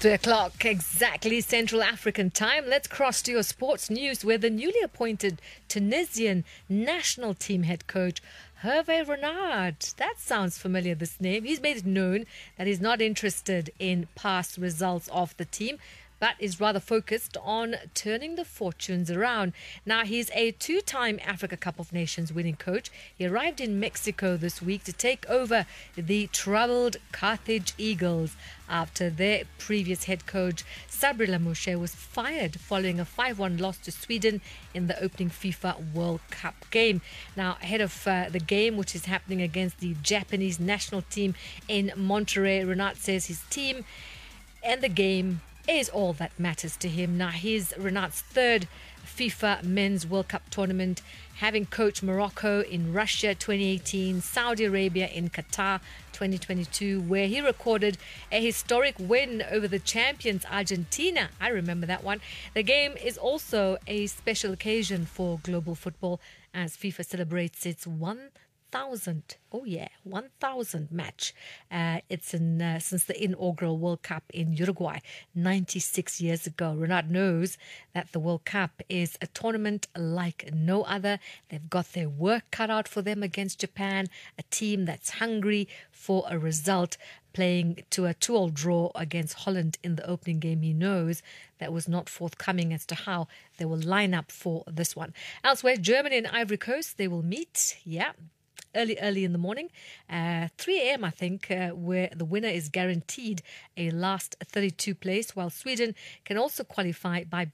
3 o'clock exactly Central African time. Let's cross to your sports news where the newly appointed Tunisian national team head coach Hervé Renard, that sounds familiar, this name. He's made it known that he's not interested in past results of the team, but is rather focused on turning the fortunes around. Now, he's a two-time Africa Cup of Nations winning coach. He arrived in Mexico this week to take over the troubled Carthage Eagles after their previous head coach, Sabri Lamouche, was fired following a 5-1 loss to Sweden in the opening FIFA World Cup game. Now, ahead of the game, which is happening against the Japanese national team in Monterrey, Renard says his team and the game is all that matters to him. Now, here's Renard's third FIFA Men's World Cup tournament, having coached Morocco in Russia 2018, Saudi Arabia in Qatar 2022, where he recorded a historic win over the champions Argentina. I remember that one. The game is also a special occasion for global football as FIFA celebrates its 1,000th match. It's in since the inaugural World Cup in Uruguay 96 years ago. Renard knows that the World Cup is a tournament like no other. They've got their work cut out for them against Japan, a team that's hungry for a result, playing to a 2-2 draw against Holland in the opening game. He knows that was not forthcoming as to how they will line up for this one. Elsewhere, Germany and Ivory Coast, they will meet. Early in the morning, 3 a.m. I think, where the winner is guaranteed a last 32 place, while Sweden can also qualify by